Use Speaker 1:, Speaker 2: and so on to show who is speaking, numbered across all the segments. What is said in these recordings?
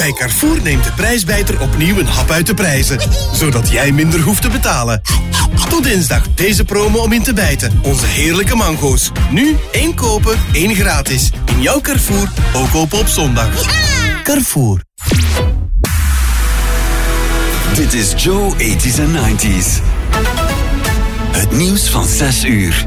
Speaker 1: Bij Carrefour neemt de prijsbijter opnieuw een hap uit de prijzen. Zodat jij minder hoeft te betalen. Tot dinsdag deze promo om in te bijten. Onze heerlijke mango's. Nu 1 kopen, 1 gratis. In jouw Carrefour, ook open op zondag. Ja! Carrefour.
Speaker 2: Dit is Joe 80s en 90s. Het nieuws van 6 uur.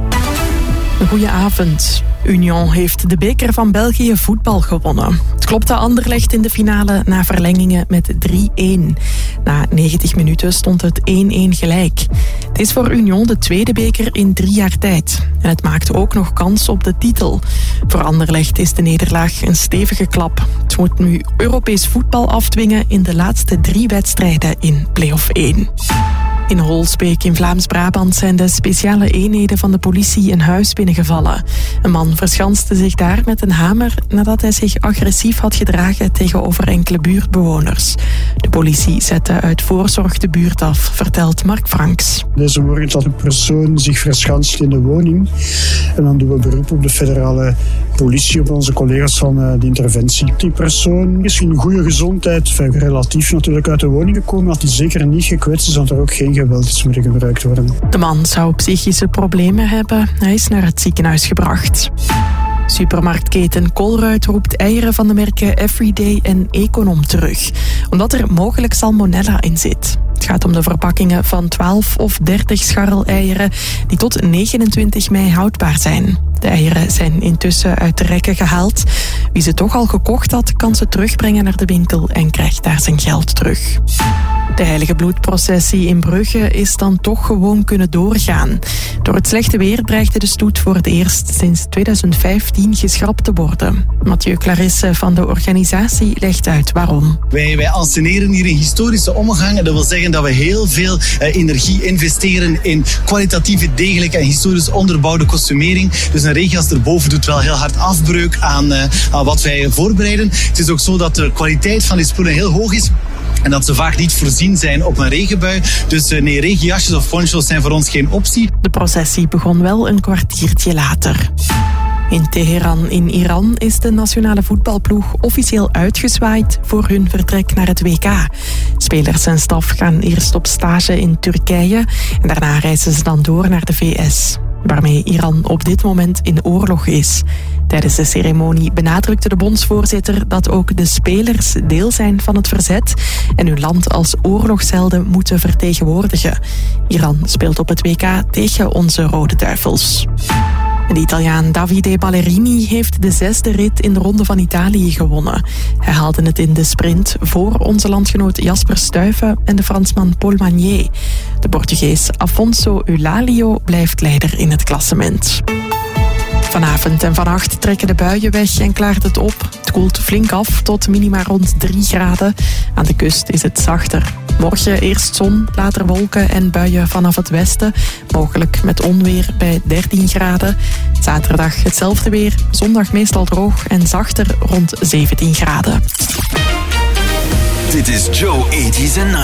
Speaker 3: Goedenavond. Union heeft de beker van België voetbal gewonnen. Het klopte Anderlecht in de finale na verlengingen met 3-1. Na 90 minuten stond het 1-1 gelijk. Het is voor Union de tweede beker in 3 jaar tijd. En het maakt ook nog kans op de titel. Voor Anderlecht is de nederlaag een stevige klap. Het moet nu Europees voetbal afdwingen in de laatste 3 wedstrijden in play-off 1. In Holsbeek in Vlaams-Brabant zijn de speciale eenheden van de politie een huis binnengevallen. Een man verschanste zich daar met een hamer nadat hij zich agressief had gedragen tegenover enkele buurtbewoners. De politie zette uit voorzorg de buurt af, vertelt Mark Franks.
Speaker 4: Deze morgen dat een persoon zich verschanst in de woning. En dan doen we beroep op de federale politie, op onze collega's van de interventie. Die persoon is in goede gezondheid, relatief natuurlijk uit de woning gekomen, dat hij zeker niet gekwetst is, dat er ook geen geweldsmiddelen gebruikt worden.
Speaker 3: De man zou psychische problemen hebben. Hij is naar het ziekenhuis gebracht. Supermarktketen Colruyt roept eieren van de merken Everyday en Econom terug, omdat er mogelijk salmonella in zit. Het gaat om de verpakkingen van 12 of 30 scharreleieren die tot 29 mei houdbaar zijn. De eieren zijn intussen uit de rekken gehaald. Wie ze toch al gekocht had, kan ze terugbrengen naar de winkel en krijgt daar zijn geld terug. De Heilige Bloedprocessie in Brugge is dan toch gewoon kunnen doorgaan. Door het slechte weer dreigde de stoet voor het eerst sinds 2015 geschrapt te worden. Mathieu Clarisse van de organisatie legt uit waarom.
Speaker 5: Wij anseneren hier een historische omgang. Dat wil zeggen dat we heel veel energie investeren in kwalitatieve, degelijke en historisch onderbouwde kostumering. Dus een regenjas erboven doet wel heel hard afbreuk aan wat wij voorbereiden. Het is ook zo dat de kwaliteit van die spullen heel hoog is. En dat ze vaak niet voorzien zijn op een regenbui. Dus nee, regenjasjes of poncho's zijn voor ons geen optie.
Speaker 3: De processie begon wel een kwartiertje later. In Teheran in Iran is de nationale voetbalploeg officieel uitgezwaaid voor hun vertrek naar het WK. Spelers en staf gaan eerst op stage in Turkije en daarna reizen ze dan door naar de VS, waarmee Iran op dit moment in oorlog is. Tijdens de ceremonie benadrukte de bondsvoorzitter dat ook de spelers deel zijn van het verzet en hun land als oorlogshelden moeten vertegenwoordigen. Iran speelt op het WK tegen onze Rode Duivels. De Italiaan Davide Ballerini heeft de 6e rit in de Ronde van Italië gewonnen. Hij haalde het in de sprint voor onze landgenoot Jasper Stuyven en de Fransman Paul Magnier. De Portugees Afonso Eulalio blijft leider in het klassement. Vanavond en vannacht trekken de buien weg en klaart het op. Het koelt flink af tot minima rond 3 graden. Aan de kust is het zachter. Morgen eerst zon, later wolken en buien vanaf het westen. Mogelijk met onweer bij 13 graden. Zaterdag hetzelfde weer. Zondag meestal droog en zachter rond 17 graden.
Speaker 2: Dit is Joe 80s en 90s.